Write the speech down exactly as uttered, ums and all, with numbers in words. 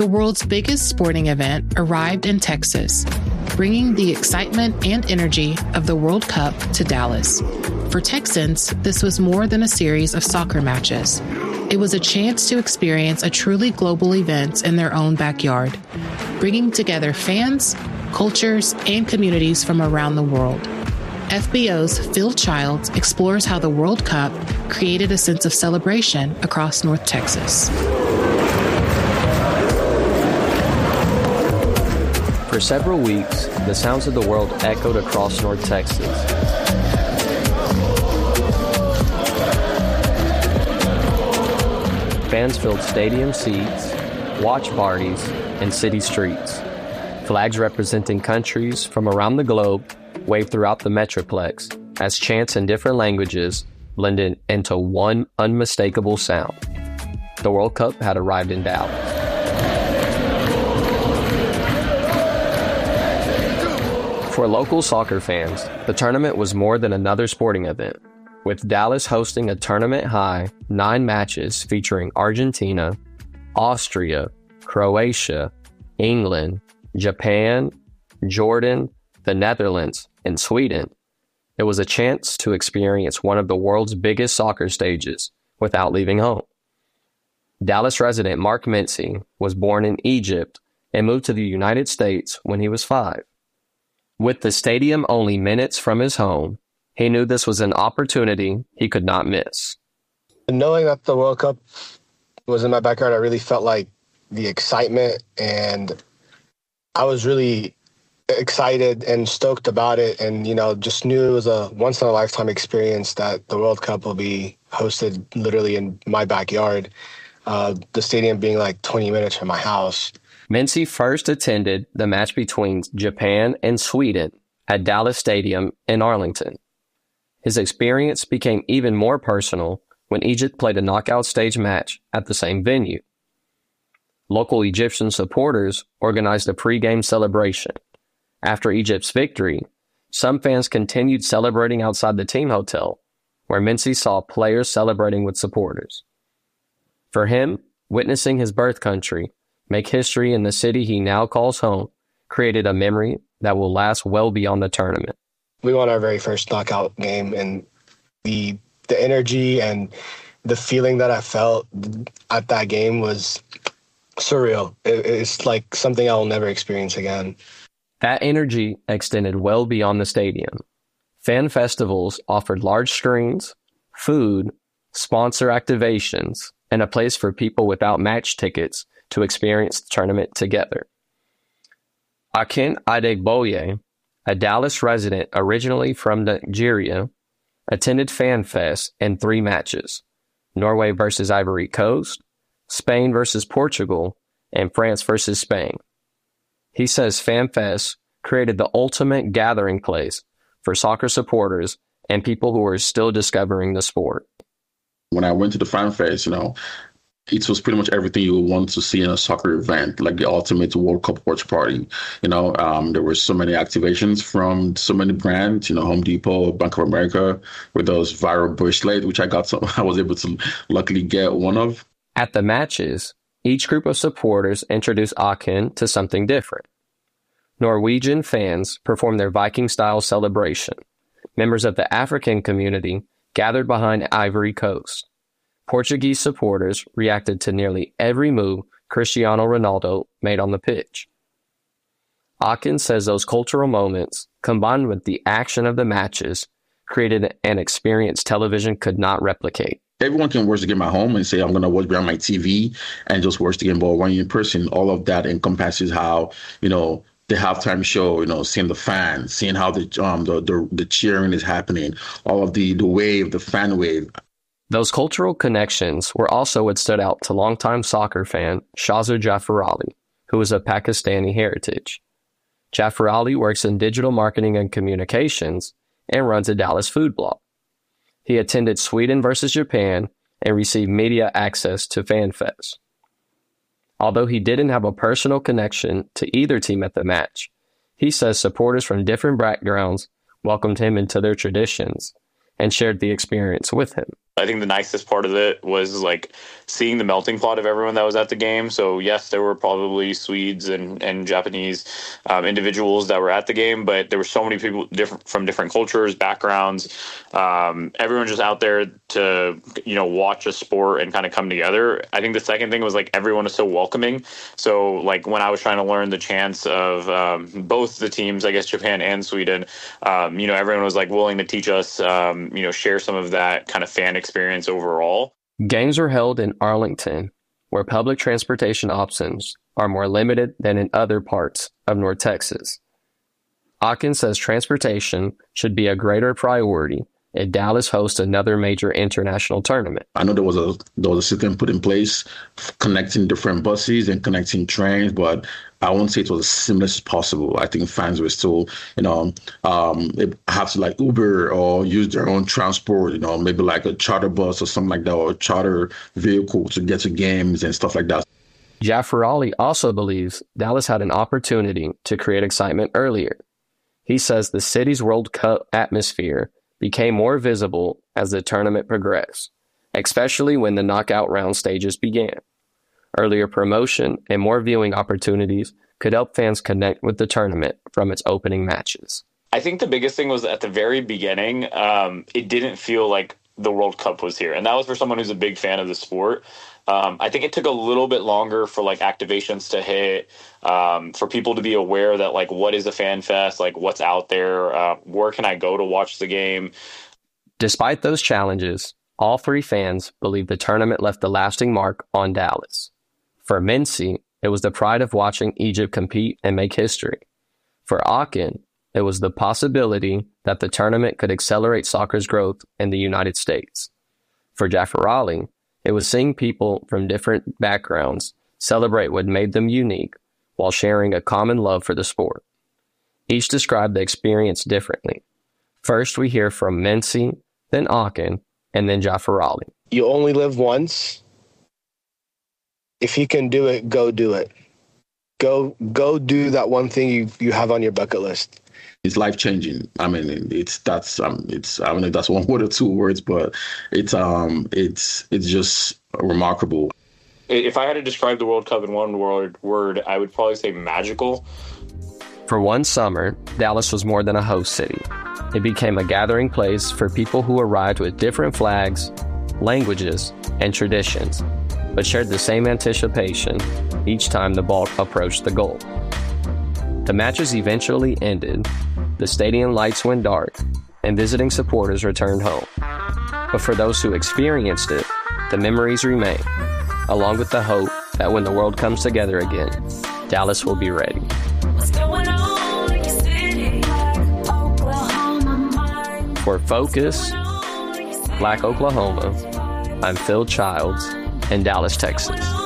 The world's biggest sporting event arrived in Texas, bringing the excitement and energy of the World Cup to Dallas. For Texans, this was more than a series of soccer matches. It was a chance to experience a truly global event in their own backyard, bringing together fans, cultures, and communities from around the world. F B O's Phil Childs explores how the World Cup created a sense of celebration across North Texas. For several weeks, the sounds of the world echoed across North Texas. Fans filled stadium seats, watch parties, and city streets. Flags representing countries from around the globe waved throughout the Metroplex as chants in different languages blended into one unmistakable sound. The World Cup had arrived in Dallas. For local soccer fans, the tournament was more than another sporting event, with Dallas hosting a tournament-high nine matches featuring Argentina, Austria, Croatia, England, Japan, Jordan, the Netherlands, and Sweden. It was a chance to experience one of the world's biggest soccer stages without leaving home. Dallas resident Mark Mincy was born in Egypt and moved to the United States when he was five. With the stadium only minutes from his home, he knew this was an opportunity he could not miss. Knowing that the World Cup was in my backyard, I really felt like the excitement, and I was really excited and stoked about it, and, you know, just knew it was a once-in-a-lifetime experience that the World Cup will be hosted literally in my backyard, uh, the stadium being like twenty minutes from my house. Mincy first attended the match between Japan and Sweden at Dallas Stadium in Arlington. His experience became even more personal when Egypt played a knockout stage match at the same venue. Local Egyptian supporters organized a pre-game celebration. After Egypt's victory, some fans continued celebrating outside the team hotel, where Mincy saw players celebrating with supporters. For him, witnessing his birth country make history in the city he now calls home created a memory that will last well beyond the tournament. We won our very first knockout game, and the the energy and the feeling that I felt at that game was surreal. It, it's like something I will never experience again. That energy extended well beyond the stadium. Fan festivals offered large screens, food, sponsor activations, and a place for people without match tickets to experience the tournament together. Akin Adegboye, a Dallas resident originally from Nigeria, attended FanFest in three matches: Norway versus Ivory Coast, Spain versus Portugal, and France versus Spain. He says FanFest created the ultimate gathering place for soccer supporters and people who are still discovering the sport. When I went to the FanFest, you know, it was pretty much everything you would want to see in a soccer event, like the ultimate World Cup watch party. You know, um, there were so many activations from so many brands, you know, Home Depot, Bank of America, with those viral bracelets, which I got, some, I was able to luckily get one of. At the matches, each group of supporters introduced Akin to something different. Norwegian fans performed their Viking-style celebration. Members of the African community gathered behind Ivory Coast. Portuguese supporters reacted to nearly every move Cristiano Ronaldo made on the pitch. Akin says those cultural moments, combined with the action of the matches, created an experience television could not replicate. Everyone can watch the game at home and say, I'm going to watch behind my T V and just watch the game. But when you're in person, all of that encompasses how, you know, the halftime show, you know, seeing the fans, seeing how the um the the, the cheering is happening, all of the, the wave, the fan wave. Those cultural connections were also what stood out to longtime soccer fan Shahzad Jafarali, who is of Pakistani heritage. Jafarali works in digital marketing and communications and runs a Dallas food blog. He attended Sweden versus Japan and received media access to FanFest. Although he didn't have a personal connection to either team at the match, he says supporters from different backgrounds welcomed him into their traditions and shared the experience with him. I think the nicest part of it was like seeing the melting pot of everyone that was at the game. So yes, there were probably Swedes and, and Japanese um, individuals that were at the game, but there were so many people different from different cultures, backgrounds. Um, everyone just out there to, you know, watch a sport and kind of come together. I think the second thing was like everyone is so welcoming. So like when I was trying to learn the chants of um, both the teams, I guess Japan and Sweden, um, you know, everyone was like willing to teach us, um, you know, share some of that kind of fan experience overall. Games were held in Arlington, where public transportation options are more limited than in other parts of North Texas. Aachen says transportation should be a greater priority if Dallas hosts another major international tournament. I know there was a there was a system put in place connecting different buses and connecting trains, but I won't say it was as seamless as possible. I think fans were still, you know, um, have to like Uber or use their own transport, you know, maybe like a charter bus or something like that, or a charter vehicle to get to games and stuff like that. Jaffarali also believes Dallas had an opportunity to create excitement earlier. He says the city's World Cup atmosphere became more visible as the tournament progressed, especially when the knockout round stages began. Earlier promotion and more viewing opportunities could help fans connect with the tournament from its opening matches. I think the biggest thing was at the very beginning, um, it didn't feel like the World Cup was here. And that was for someone who's a big fan of the sport. Um, I think it took a little bit longer for like activations to hit, um, for people to be aware that like, what is a fan fest? Like what's out there? Uh, where can I go to watch the game? Despite those challenges, all three fans believe the tournament left a lasting mark on Dallas. For Mincy, it was the pride of watching Egypt compete and make history. For Aachen, it was the possibility that the tournament could accelerate soccer's growth in the United States. For Jaffarali, it was seeing people from different backgrounds celebrate what made them unique while sharing a common love for the sport. Each described the experience differently. First, we hear from Mincy, then Aachen, and then Jaffarali. You only live once. If you can do it, go do it. Go go do that one thing you you have on your bucket list. It's life changing. I mean, it's that's um, it's I don't know if that's one word or two words, but it's um, it's it's just remarkable. If I had to describe the World Cup in one word, word, I would probably say magical. For one summer, Dallas was more than a host city. It became a gathering place for people who arrived with different flags, languages, and traditions, but shared the same anticipation each time the ball approached the goal. The matches eventually ended, the stadium lights went dark, and visiting supporters returned home. But for those who experienced it, the memories remain, along with the hope that when the world comes together again, Dallas will be ready. For Focus, Black Oklahoma, I'm Phil Childs in Dallas, Texas.